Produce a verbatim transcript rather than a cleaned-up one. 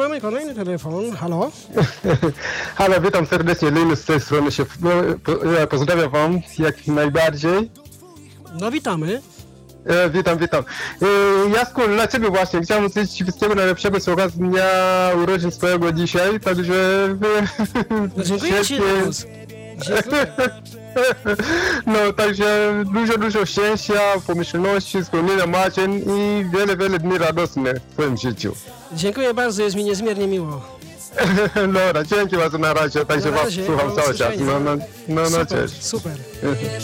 mamy kolejny telefon. Halo? Halo, witam serdecznie, Linus z tej strony się, no, po, ja pozdrawiam wam jak najbardziej. No witamy. E, witam, witam. E, Jasku, dla ciebie właśnie, chciałem życzyć ci wszystkiego najlepszego z okazji dnia urodzin swojego dzisiaj, także... No dziękuję ci, Linus. Dziękuję. No, także dużo, dużo szczęścia, pomyślności, spełnienia marzeń i wiele, wiele dni radosnych w twoim życiu. Dziękuję bardzo, jest mi niezmiernie miło. Dobra, dzięki bardzo na razie, także Na was razie, słucham do cały czas. usłyszenia. No, no, no, no Super, cześć. super.